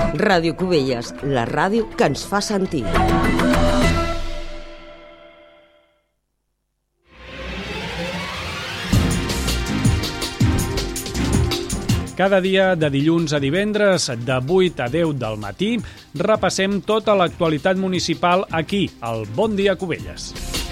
Ràdio Cubelles, la ràdio que ens fa sentir. Cada dia, de dilluns a divendres, de 8 a 10 del matí, repassem tota l'actualitat municipal aquí, al Bon Dia Cubelles.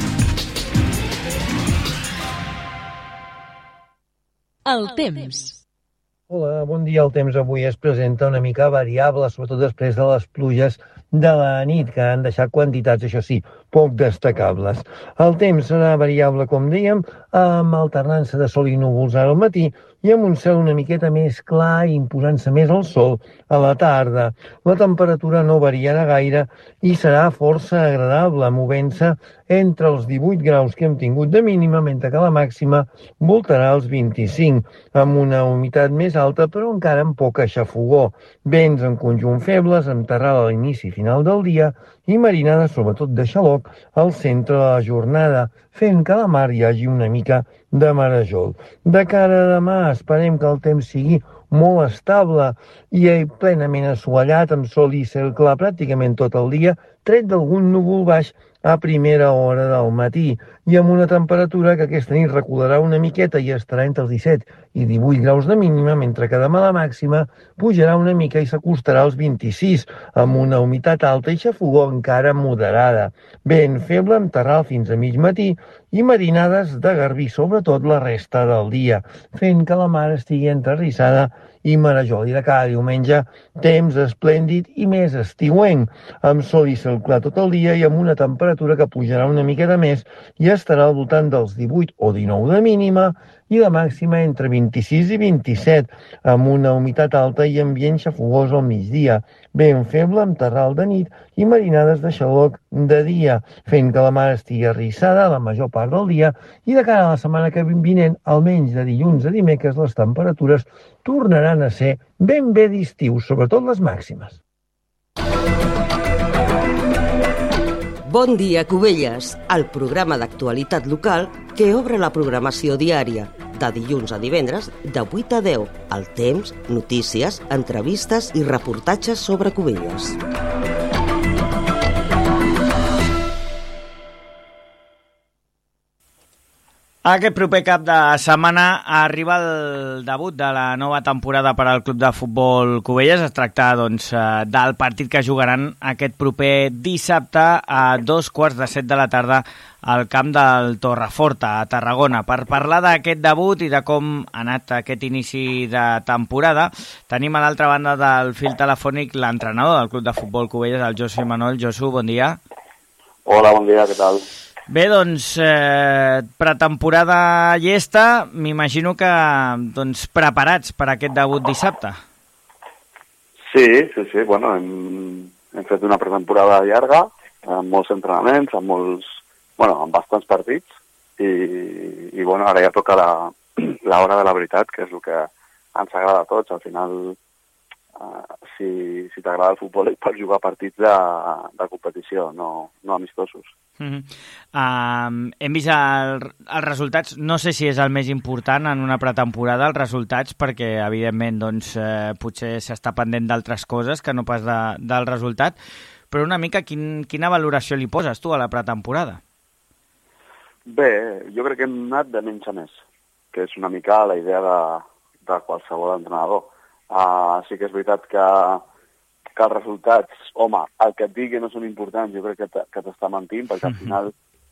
El temps. Hola, bon dia. El temps avui es presenta una mica variable, sobretot després de les pluges de la nit, que han deixat quantitats, això sí, poc destacables. El temps serà variable, com dèiem, amb alternança de sol i núvols ara al matí i amb un cel una miqueta més clar, imposant-se més el sol a la tarda. La temperatura no variarà gaire i serà força agradable, movent-se entre els 18 graus que hem tingut de mínima, mentre que la màxima voltarà els 25, amb una humitat més alta, però encara amb poca xafogor. Vents en conjunt febles, amb terral a l'inici i final del dia, i marinada, sobretot de xaloc, al centre de la jornada, fent que a la mar hi hagi una mica de marejol. De cara a demà, esperem que el temps sigui molt estable i plenament assolellat, amb sol i cel clar pràcticament tot el dia, tret d'algun núvol baix a primera hora del matí, i amb una temperatura que aquesta nit recularà una miqueta i estarà entre els 17 i 18 graus de mínima, mentre que demà la màxima pujarà una mica i s'acostarà als 26, amb una humitat alta i xafogor encara moderada. Vent feble amb terral fins a mig matí i marinades de garbí, sobretot la resta del dia, fent que la mar estigui enterrissada i marejol. I de cada diumenge, temps esplèndid i més estiuenc, amb sol i cel clar tot el dia i amb una temperatura que pujarà una miqueta més i estarà al voltant dels 18 o 19 de mínima i la màxima entre 26 i 27, amb una humitat alta i ambient xafogós al migdia, vent feble amb terral de nit i marinades de xaloc de dia, fent que la mar estigui arrissada la major part del dia, i de cara a la setmana que vinent, almenys de dilluns a dimecres, les temperatures tornaran a ser ben bé d'estiu, sobretot les màximes. Bon dia, Cubelles, el programa d'actualitat local que obre la programació diària, de dilluns a divendres, de 8 a 10. El temps, notícies, entrevistes i reportatges sobre Cubelles. Aquest proper cap de setmana arriba el debut de la nova temporada per al Club de Futbol Cubelles. Es tracta del partit que jugaran aquest proper dissabte a 7:15 de la tarda al camp del Torreforta, a Tarragona. Per parlar d'aquest debut i de com ha anat aquest inici de temporada, tenim a l'altra banda del fil telefònic l'entrenador del Club de Futbol Cubelles, el Josu Imanol. Josu, bon dia. Hola, bon dia, què tal? Bé, pretemporada llesta, m'imagino que preparats per aquest debut dissabte. Sí, bueno, hem fet una pretemporada llarga, amb molts entrenaments, amb bastants partits, i bueno, ara ja toca l'hora de la veritat, que és el que ens agrada a tots. Al final, si t'agrada el futbol, pots jugar partits de competició, no amistosos. Hem vist els resultats, no sé si és el més important en una pretemporada, els resultats, perquè evidentment potser s'està pendent d'altres coses que no pas del resultat, però una mica quina valoració li poses tu a la pretemporada? Bé, jo crec que hem anat de menys a més, que és una mica la idea de qualsevol entrenador. Sí que és veritat que els resultats, home, el que et digui no són importants, jo crec que t'està mentint, perquè al final,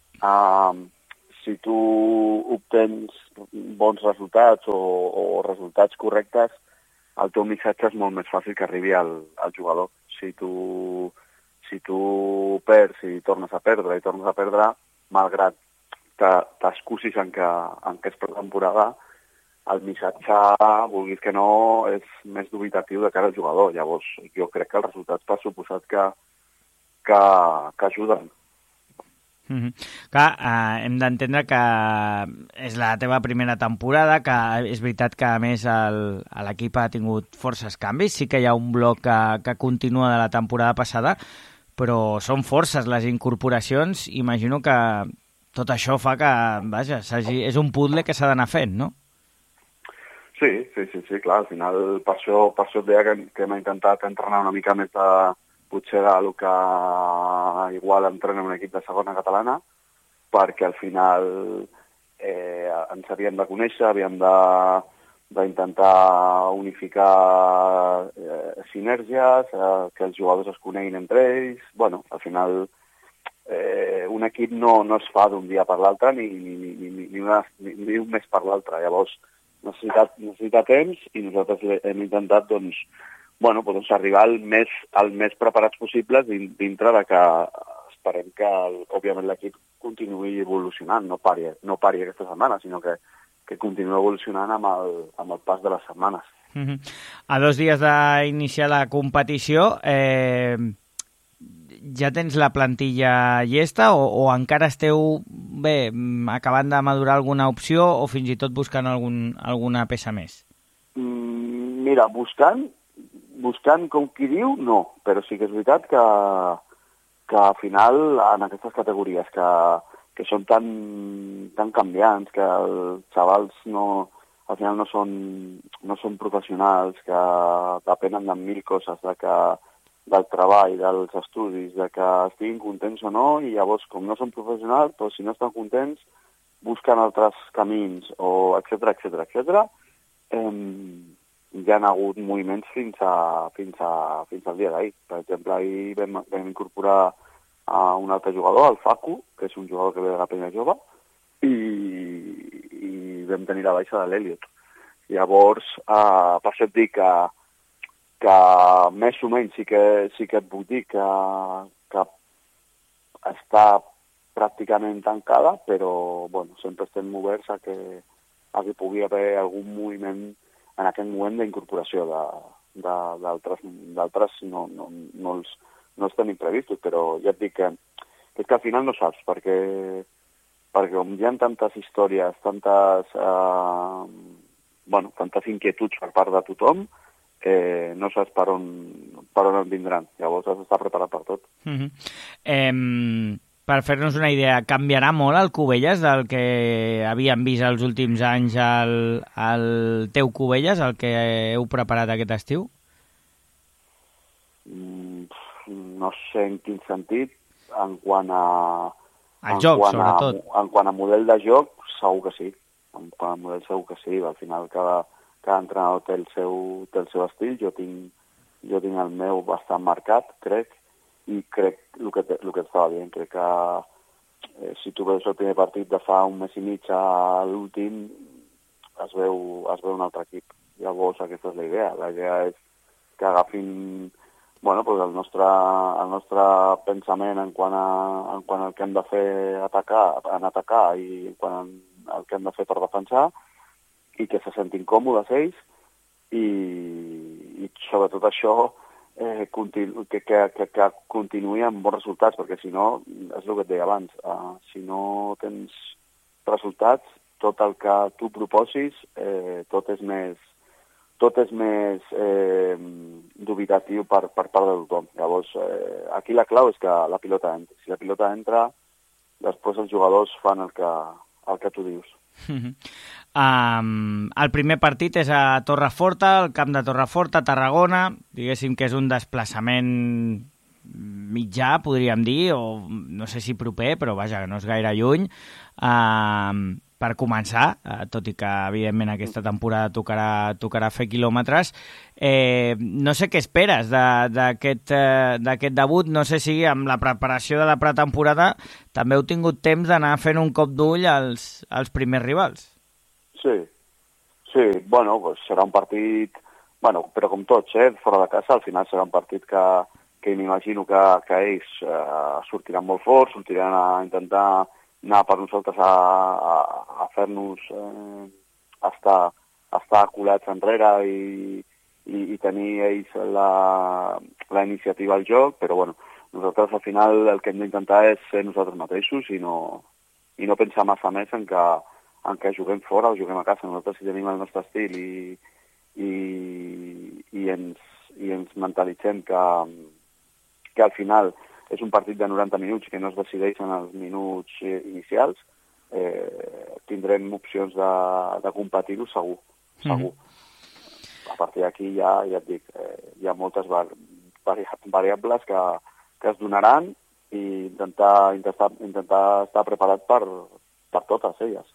si tu obtens bons resultats o resultats correctes, el teu missatge és molt més fàcil que arribi al jugador. Si tu perds i tornes a perdre, malgrat que t'excusis en què és pretemporada, el missatge, vulguis que no, és més dubitatiu de cara al jugador. Llavors, jo crec que els resultats per suposat que ajuden. Clar, hem d'entendre que és la teva primera temporada, que és veritat que a més l'equip ha tingut forces canvis, sí que hi ha un bloc que continua de la temporada passada, però són forces les incorporacions. Imagino que tot això fa que, vaja, és un puzzle que s'ha d'anar fent, no? Sí, clar, al final per això et deia que hem intentat entrenar una mica més potser del que igual entrena un equip de segona catalana, perquè al final ens havíem de conèixer, havíem d'intentar unificar sinergies, que els jugadors es coneguin entre ells. Bueno, al final un equip no es fa d'un dia per l'altre ni un mes per l'altre. Llavors necessita temps i nosaltres hem intentat doncs arribar el més preparats possibles dintre de que esperem que òbviament l'equip continuï evolucionant, no pari aquesta setmana, sinó que continuï evolucionant amb el pas de les setmanes. A 2 dies d'iniciar la competició, ja tens la plantilla llesta o encara esteu acabant de madurar alguna opció o fins i tot buscant alguna peça més? Mira, buscant com qui diu, no, però sí que és veritat que al final en aquestes categories que són tan canviants, que els xavals al final no són professionals, que depenen de 1000 coses, del treball, dels estudis, de que estiguin contents o no, i llavors, com no són professionals, doncs, si no estan contents, busquen altres camins, o etcètera. Hi ha hagut moviments fins al dia d'ahir. Per exemple, ahir vam incorporar a un altre jugador, el Facu, que és un jugador que ve de la Penya Jove, i vam tenir la baixa de l'Eliot. Llavors, per això et dic que més o menys sí que et puc dir que està pràcticament tancada, però sempre estem oberts a que pugui haver algun moviment en aquest moment d'incorporació d'altres no els tenim previstos, però ja et dic que és que al final no saps, perquè com hi ha tantes històries, tantes inquietuds per part de tothom, no saps per on en vindran. Llavors has d'estar preparat per tot. Per fer-nos una idea, canviarà molt el Cubelles del que havíem vist els últims anys al teu Cubelles, el que heu preparat aquest estiu? No sé en quin sentit, en quant a... El joc, sobretot. En quant a model de joc, segur que sí. En quant a model segur que sí. Al final cada entrenador té el seu estil. Jo tinc el meu bastant marcat, crec, i crec el que estava dient. Crec que si tu veus el primer partit de fa un mes i mig a l'últim, es veu un altre equip. Llavors aquesta és la idea. La idea és que agafin el nostre pensament en quant al que hem de fer atacar i en quant al que hem de fer per defensar, i que se sentin còmodes ells, i sobretot això que continuï amb bons resultats, perquè si no, és el que et deia abans, si no tens resultats, tot el que tu proposis, tot és més dubitatiu per part de tothom. Llavors, aquí la clau és que la pilota entri. Si la pilota entra, després els jugadors fan el que tu dius. El primer partit és a Torreforta, al camp de Torreforta, Tarragona. Diguéssim que és un desplaçament mitjà, podríem dir, o no sé si proper, però vaja, que no és gaire lluny. Per començar, tot i que evidentment aquesta temporada tocarà fer quilòmetres. No sé què esperes d'aquest debut, no sé si amb la preparació de la pretemporada també heu tingut temps d'anar fent un cop d'ull als primers rivals. Sí, doncs serà un partit, però com tots, fora de casa, al final serà un partit que m'imagino que ells sortiran molt forts, sortiran a intentar anar per nosaltres a fer-nos estar colats enrere i tenir ells la iniciativa al joc, però nosaltres al final el que hem d'intentar és ser nosaltres mateixos i no pensar massa més en que juguem fora o juguem a casa. Nosaltres si tenim el nostre estil i ens mentalitzem que al final és un partit de 90 minuts que no es decideix en els minuts inicials, tindrem opcions de competir-ho segur. a partir d'aquí ja et dic, hi ha moltes variables que es donaran i intentar estar preparat per totes elles.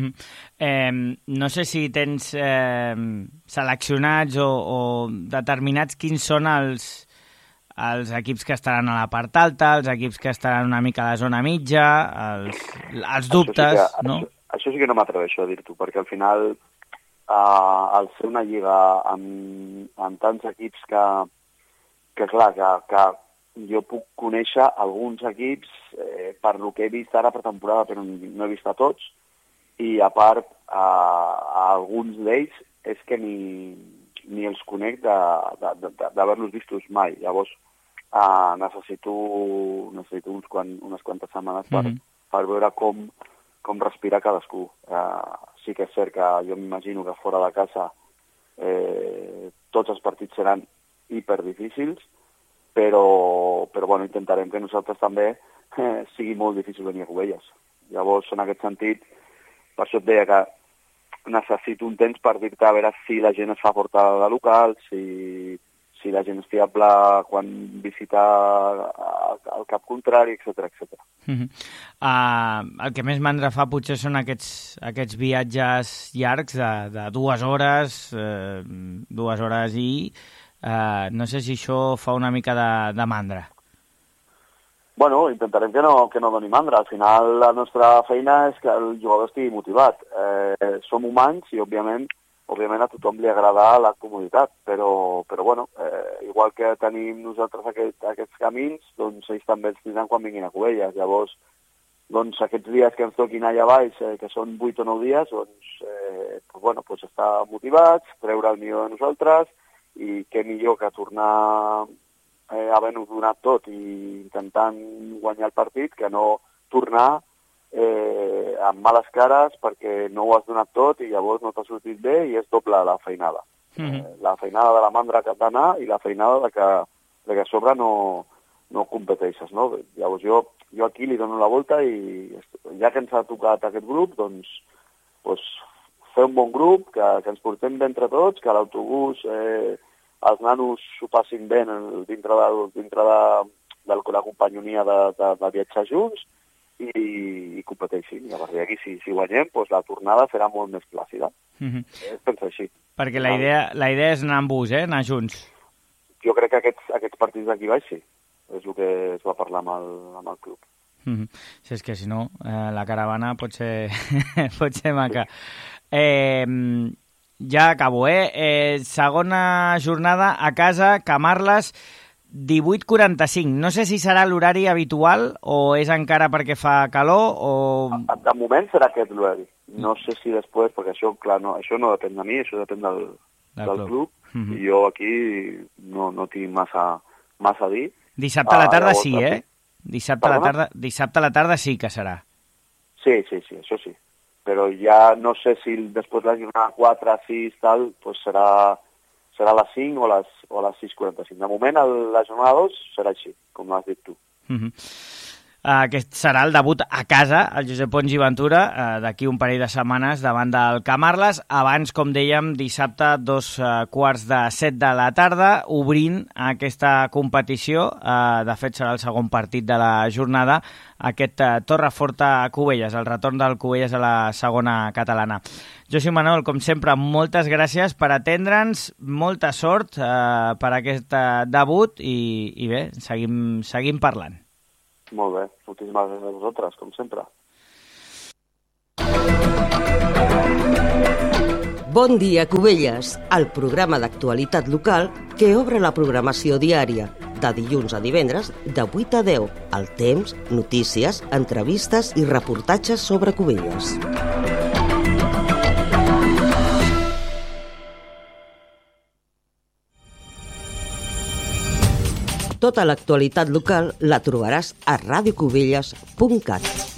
No sé si tens seleccionats o determinats quins són els equips que estaran a la part alta, els equips que estaran una mica a la zona mitja, els dubtes, no? Això sí que no m'atreveixo a dir-t'ho, perquè al final al ser una lliga amb tants equips que jo puc conèixer alguns equips per lo que he vist ara per temporada, però no he vist a tots, i a part a alguns d'ells és que ni els conec d'haver-los vistos mai. Llavors necessito unes quantes setmanes per veure com respira cadascú. Sí que és cert que jo m'imagino que fora de casa tots els partits seran hiperdifícils, però bueno, intentarem que nosaltres també sigui molt difícil venir a Cubelles. Llavors, en aquest sentit, per això et deia que necessito un temps per dir-te a veure si la gent es fa portada de local, si la gent és fiable quan visita el cap contrari, etc. El que més mandra fa potser són aquests viatges llargs de 2 hores, 2 hores i no sé si això fa una mica de mandra. Bueno, intentarem que no doni mandra. Al final la nostra feina és que el jugador estigui motivat. Som humans i òbviament a tothom li agrada la comoditat, però bueno, igual que tenim nosaltres aquests camins, doncs ells també els tindran quan vinguin a Cubelles. Llavors, doncs aquests dies que ens toquin allà baix, que són 8 o 9 dies, doncs estar motivats, treure el millor de nosaltres, i què millor que tornar havent-ho donat tot i intentant guanyar el partit que no tornar amb males cares perquè no ho has donat tot i llavors no t'ha sortit bé i és doble la feinada. La feinada de la mandra que has d'anar i la feinada de que a sobre no competeixes, no? Llavors jo aquí li dono la volta i ja que ens ha tocat aquest grup, doncs fer un bon grup, que ens portem bé entre tots, que l'autobús els nanos s'ho passin bé dintre de la companyonia de viatjar junts i competeixin. I a partir d'aquí, si guanyem, doncs la tornada serà molt més plàcida. Penso així. Perquè la idea és anar amb bus, anar junts. Jo crec que aquests partits d'aquí baix sí. És el que es va parlar amb el club. Si és que si no, la caravana pot ser maca. Ja acabo, segona jornada a casa, Camarles, 18:45. No sé si serà l'horari habitual o és encara perquè fa calor o... De moment serà aquest l'horari. No sé si després, perquè això, clar, això no depèn de mi, això depèn del club. I jo aquí no tinc massa a dir. Dissabte a la tarda sí, Dissabte a la tarda sí que serà. Sí, això sí. Però ja no sé si després la jornada 4, 6, tal, doncs serà a les 5 o a les 6:45. De moment, la jornada 2 serà així, com l'has dit tu. Aquest serà el debut a casa, el Josep Pons i Ventura, d'aquí un parell de setmanes davant del Camarles. Abans, com dèiem, dissabte, 2:45 de la tarda, obrint aquesta competició. De fet, serà el segon partit de la jornada, aquest Torreforta-Cubelles, el retorn del Cubelles a la segona catalana. Josi Manuel, com sempre, moltes gràcies per atendre'ns, molta sort per aquest debut i bé, seguim parlant. Molt bé, moltíssimes gràcies a vosaltres, com sempre. Bon dia, Cubelles, el programa d'actualitat local que obre la programació diària, de dilluns a divendres, de 8 a 10, el temps, notícies, entrevistes i reportatges sobre Cubelles. Tota l'actualitat local la trobaràs a radiocubelles.cat.